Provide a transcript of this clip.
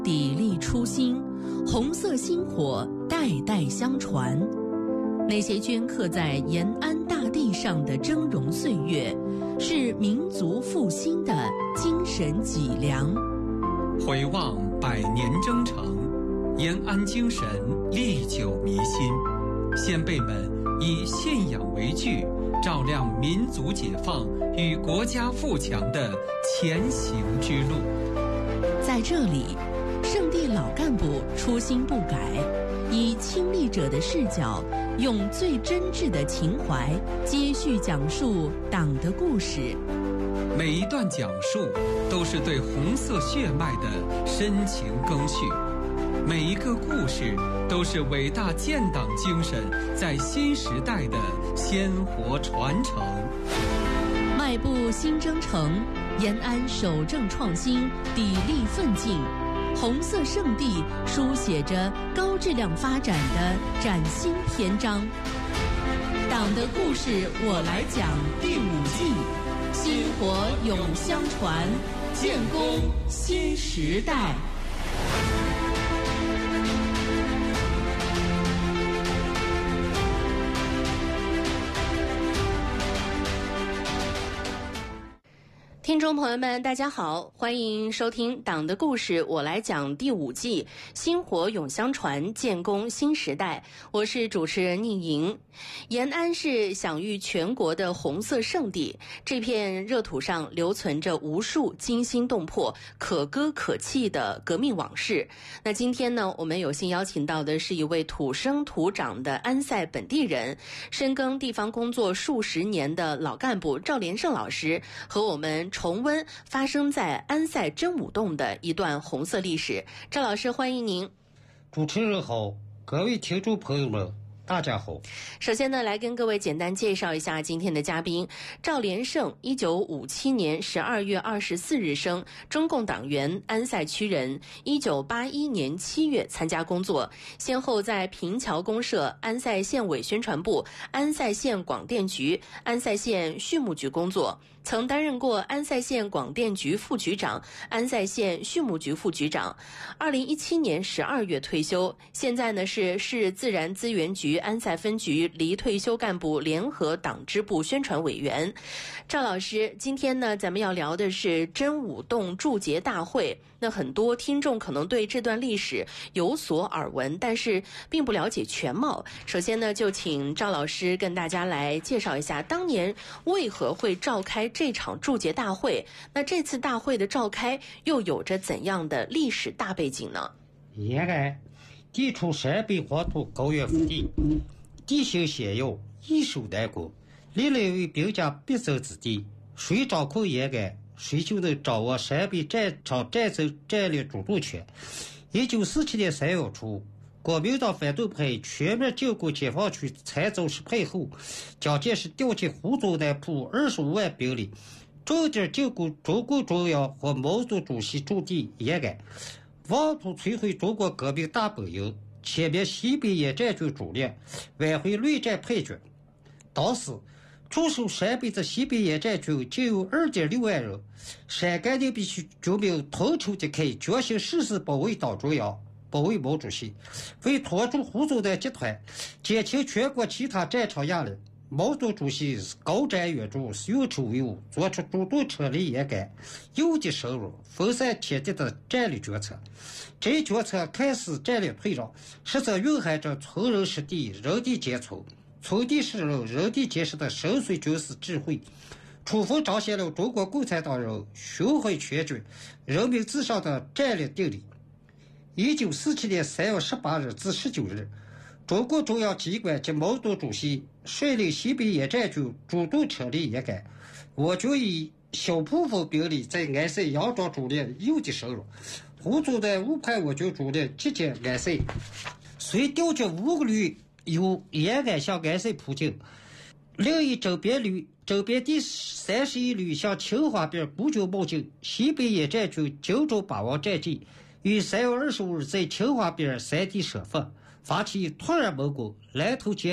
砥砺初心，红色薪火代代相传。那些镌刻在延安大地上的峥嵘岁月，是民族复兴的精神脊梁。 回望百年征程，延安精神历久弥新。先辈们以信仰为据，照亮民族解放与国家富强的前行之路。 在这里，圣地老干部初心不改，以亲历者的视角，用最真挚的情怀接续讲述党的故事。 每一段讲述都是对红色血脉的深情赓续，每一个故事都是伟大建党精神在新时代的鲜活传承。 迈步新征程，延安守正创新，砥砺奋进，红色圣地书写着高质量发展的崭新篇章。党的故事我来讲第5季，薪火永相传，建功新时代。听众朋友们，大家好，欢迎收听《党的故事我来讲》第5季，薪火永相传，建功新时代。我是主持人宁莹。延安是享誉全国的红色圣地，这片热土上留存着无数惊心动魄、可歌可泣的革命往事。那今天呢，我们有幸邀请到的是一位土生土长的安塞本地人，深耕地方工作数十年的老干部赵连胜老师，和我们重温发生在安塞真武洞的一段红色历史。赵老师，欢迎您。 主持人好，各位听众朋友们，大家好。 首先呢，来跟各位简单介绍一下今天的嘉宾。赵连胜，1957年12月24日生，中共党员，安塞区人。1981年7月参加工作，先后在平桥公社、安塞县委宣传部、安塞县广电局、安塞县畜牧局工作。曾担任过安塞县广电局副局长、安塞县畜牧局副局长。2017年12月退休，现在呢是市自然资源局安塞分局离退休干部联合党支部宣传委员。赵老师，今天呢咱们要聊的是真武洞铸节大会。那很多听众可能对这段历史有所耳闻，但是并不了解全貌。首先呢，就请赵老师跟大家来介绍一下当年为何会召开这场铸节大会。那这次大会的召开又有着怎样的历史大背景呢？ 延安地处山北黄土高原腹地，地形险要，易守难攻，历来为兵家必争之地。谁掌控延安，谁就能掌握山北战场战争战略主动权。1947年3月初，国民党反动派全面进攻解放区参政市派后，蒋介石调集湖中南浦25万兵力，重点进攻中共中央和毛泽东主席驻地延安，妄图摧毁中国革命大本营，歼灭西北野战军主力，挽回内战败局。当时驻守山北的西北野战军仅有2.6万人，陕甘宁地区军民同仇敌忾，决心誓死保卫党中央，保卫毛主席。为拖住湖中南集团，减轻全国其他战场压力，毛泽东主席高瞻远瞩，运筹帷幄，做出主动撤离延安、诱敌深入、分散天地的战略决策。这一决策看似战略退让，实则蕴含着村人识地、人地兼村、村地识人、人地兼识的深邃军事智慧，充分彰显了中国共产党人巡回全军、人民至上的战略定力。1947年3月18日至19日，中共中央机关及毛泽东主席率领西北野战军主动撤离延安，我军以小部分兵力在安塞佯装主力，诱敌深入。湖中南误判我军主力集结安塞，遂调集5旅由延安向安塞扑进，另一整编第31旅向清华边孤军冒进。西北野战军精准把握战机，于3月25日在清华边山地设伏，发起突然猛攻，来头结